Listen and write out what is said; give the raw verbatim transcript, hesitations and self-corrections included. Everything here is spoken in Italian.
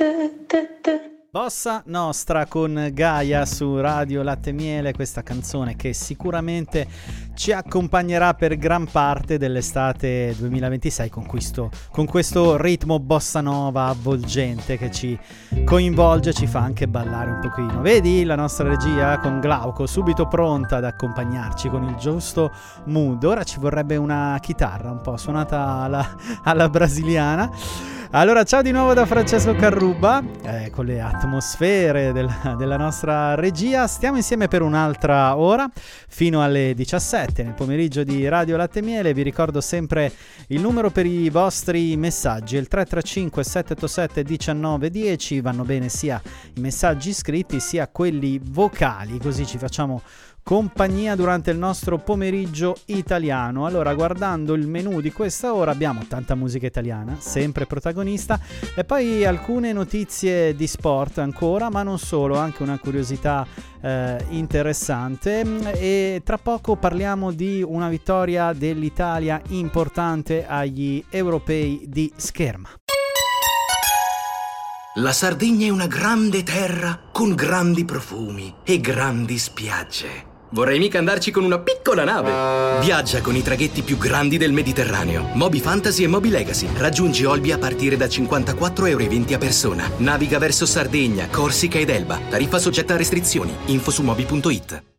Bossa Nostra con Gaia su Radio Latte e Miele, questa canzone che sicuramente ci accompagnerà per gran parte dell'estate duemilaventisei con questo, con questo ritmo bossa nova avvolgente che ci coinvolge, ci fa anche ballare un pochino. Vedi la nostra regia con Glauco subito pronta ad accompagnarci con il giusto mood. Ora ci vorrebbe una chitarra un po' suonata alla, alla brasiliana. Allora, ciao di nuovo da Francesco Carruba, eh, con le atmosfere della, della nostra regia. Stiamo insieme per un'altra ora, fino alle diciassette, nel pomeriggio di Radio Latte e Miele. Vi ricordo sempre il numero per i vostri messaggi, il tre tre cinque sette otto sette uno nove uno zero. Vanno bene sia i messaggi scritti sia quelli vocali, così ci facciamo compagnia durante il nostro pomeriggio italiano. Allora, guardando il menù di questa ora, abbiamo tanta musica italiana, sempre protagonista, e poi alcune notizie di sport ancora, ma non solo, anche una curiosità eh, interessante, e tra poco parliamo di una vittoria dell'Italia importante agli europei di scherma. La Sardegna è una grande terra con grandi profumi e grandi spiagge. Vorrei mica andarci con una piccola nave. Viaggia con i traghetti più grandi del Mediterraneo. Moby Fantasy e Moby Legacy. Raggiungi Olbia a partire da cinquantaquattro euro e venti a persona. Naviga verso Sardegna, Corsica ed Elba. Tariffa soggetta a restrizioni. Info su moby punto it.